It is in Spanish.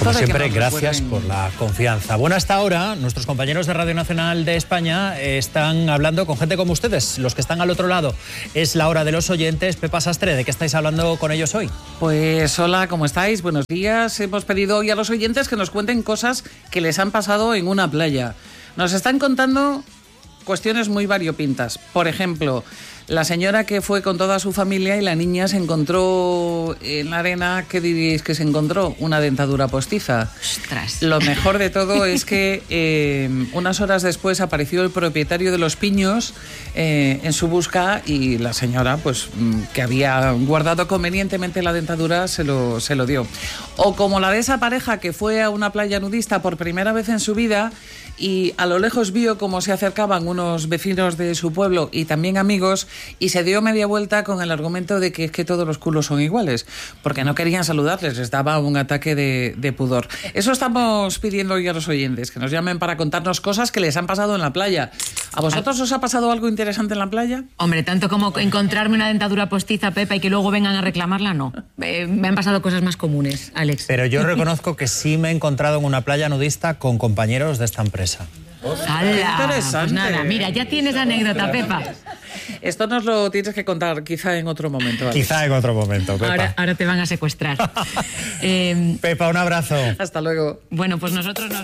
gusto Como de siempre, que nos gracias recuerden. por la confianza. Bueno, hasta ahora, nuestros compañeros de Radio Nacional de España están hablando con gente como ustedes, los que están al otro lado. Es la hora de los oyentes. Pepa Sastre, ¿de qué estáis hablando con ellos hoy? Pues hola, ¿cómo estáis? Buenos días. Hemos pedido hoy a los oyentes que nos cuenten cosas que les han pasado en una playa. Nos están contando cuestiones muy variopintas. Por ejemplo, la señora que fue con toda su familia y la niña se encontró en la arena. ¿Qué diríais que se encontró? Una dentadura postiza. Ostras. Lo mejor de todo es que unas horas después apareció el propietario de los piños en su busca y la señora, pues que había guardado convenientemente la dentadura, se lo dio. O como la de esa pareja que fue a una playa nudista por primera vez en su vida y a lo lejos vio cómo se acercaban unos vecinos de su pueblo y también amigos y se dio media vuelta con el argumento de que es que todos los culos son iguales, porque no querían saludarles, les daba un ataque de pudor. Eso estamos pidiendo hoy a los oyentes, que nos llamen para contarnos cosas que les han pasado en la playa. ¿A vosotros os ha pasado algo interesante en la playa? Hombre, tanto como encontrarme una dentadura postiza, Pepa, y que luego vengan a reclamarla, no. Me han pasado cosas más comunes, Alex. Pero yo reconozco que sí me he encontrado en una playa nudista con compañeros de esta empresa. ¡Hala! interesante! Pues nada, mira, ya tienes anécdota, Pepa. Esto nos lo tienes que contar quizá en otro momento, Alex. Quizá en otro momento, Pepa. Ahora te van a secuestrar. Pepa, un abrazo. Hasta luego. Bueno, pues nosotros nos...